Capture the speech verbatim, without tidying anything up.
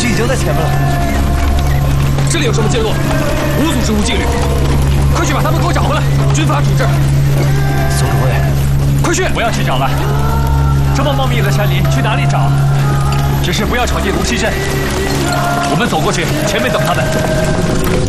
已经在前面了。 这里有什么陷落？无组织无纪律，快去把他们给我找回来！军法主治。 总指挥， 快去！ 不要去找了，这么茂密的山林，去哪里找？只是不要闯进无锡镇。我们走过去，前面等他们。